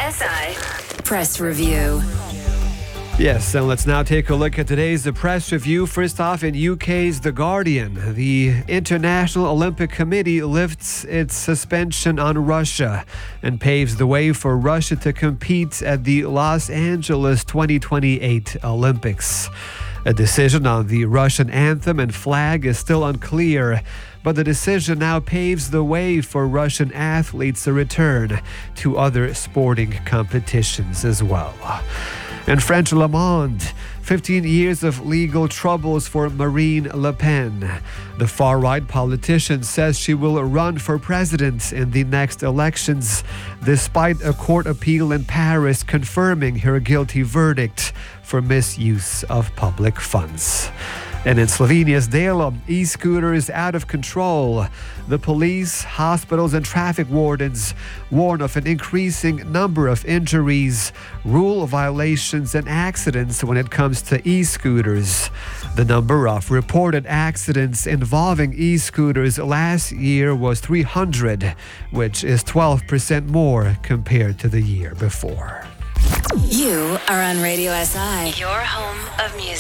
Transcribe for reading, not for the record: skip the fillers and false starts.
SI Press Review. Yes, and let's now take a look at today's press review. First off, in UK's The Guardian, the International Olympic Committee lifts its suspension on Russia and paves the way for Russia to compete at the Los Angeles 2028 Olympics. A decision on the Russian anthem and flag is still unclear, but the decision now paves the way for Russian athletes to return to other sporting competitions as well. In French Le Monde, 15 years of legal troubles for Marine Le Pen. The far-right politician says she will run for president in the next elections, despite a court appeal in Paris confirming her guilty verdict for misuse of public funds. And in Slovenia's Delo, e-scooters out of control. The police, hospitals and traffic wardens warn of an increasing number of injuries, rule violations and accidents when it comes to e-scooters. The number of reported accidents involving e-scooters last year was 300, which is 12% more compared to the year before. You are on Radio SI, your home of music.